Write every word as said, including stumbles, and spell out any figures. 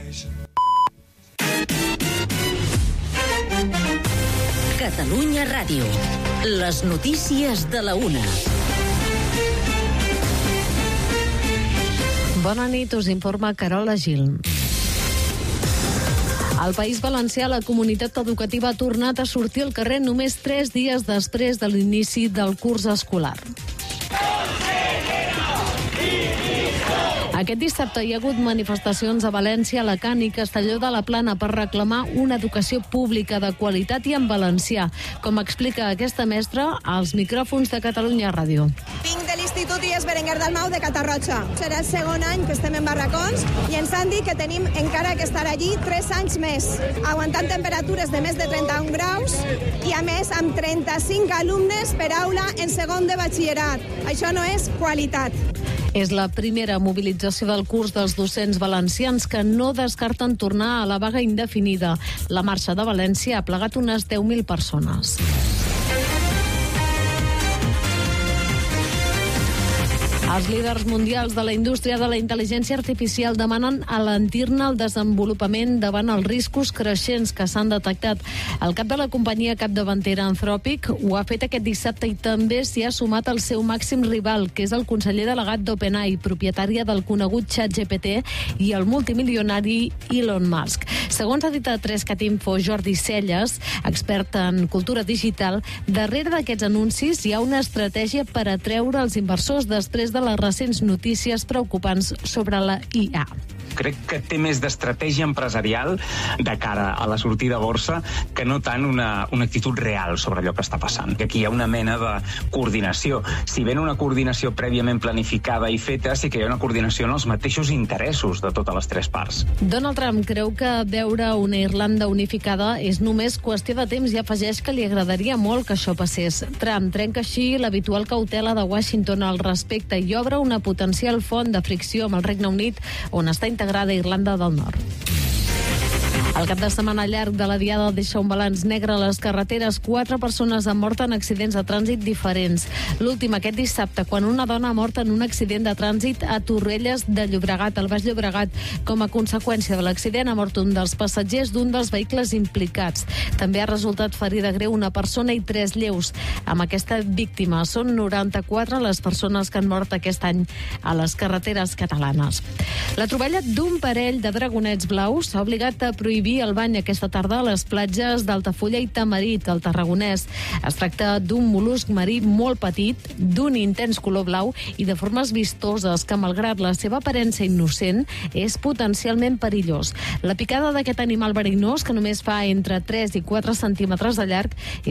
Catalunya Ràdio. Les notícies de la una. Bona nit, us informa Carola Gil. Al País Valencià, la comunitat educativa ha tornat a sortir al carrer només tres dies després de l'inici del curs escolar. Aquest dissabte hi ha hagut manifestacions a València, Alacant i Castelló de la Plana per reclamar una educació pública de qualitat i en valencià, com explica aquesta mestra als micròfons de Catalunya Ràdio. Vinc de l'Institut I E S Berenguer Dalmau de Catarroja. Serà el segon any que estem en barracons i ens han dit que tenim encara que estar allí tres anys més, aguantant temperatures de més de trenta-un graus i, a més, amb trenta-cinc alumnes per aula en segon de batxillerat. Això no és qualitat. És la primera mobilització del curs dels docents valencians que no descarten tornar a la vaga indefinida. La marxa de València ha plegat unes deu mil persones. Els líders mundials de la indústria de la intel·ligència artificial demanen alentir-ne el desenvolupament davant els riscos creixents que s'han detectat. El cap de la companyia capdavantera Anthropic ho ha fet aquest dissabte i també s'hi ha sumat el seu màxim rival, que és el conseller delegat d'OpenAI, propietària del conegut ChatGPT, i el multimilionari Elon Musk. Segons ha dit a tres cat info Jordi Celles, expert en cultura digital, darrere d'aquests anuncis hi ha una estratègia per atreure els inversors després de de les recents notícies preocupants sobre la I A. Crec que té més d'estratègia empresarial de cara a la sortida a borsa que no tant una, una actitud real sobre allò que està passant. Aquí hi ha una mena de coordinació. Si ben una coordinació prèviament planificada i feta, sí que hi ha una coordinació en els mateixos interessos de totes les tres parts. Donald Trump creu que veure una Irlanda unificada és només qüestió de temps i afegeix que li agradaria molt que això passés. Trump trenca així l'habitual cautela de Washington al respecte i obre una potencial font de fricció amb el Regne Unit, on està integrada Irlanda del Nord. El cap de setmana llarg de la Diada deixa un balanç negre a les carreteres. Quatre persones han mort en accidents de trànsit diferents. L'últim aquest dissabte, quan una dona ha mort en un accident de trànsit a Torrelles de Llobregat, al Baix Llobregat. Com a conseqüència de l'accident ha mort un dels passatgers d'un dels vehicles implicats. També ha resultat ferida greu una persona i tres lleus. Amb aquesta víctima són noranta-quatre les persones que han mort aquest any a les carreteres catalanes. La troballa d'un parell de dragonets blaus s'ha obligat a prohibir el bany aquesta tarda a les platges d'Altafulla i Tamarit, al Tarragonès. Es tracta d'un mol·lusc marí molt petit, d'un intens color blau i de formes vistoses que, malgrat la seva aparença innocent, és potencialment perillós. La picada d'aquest animal verinós, que només fa entre tres i quatre centímetres de llarg,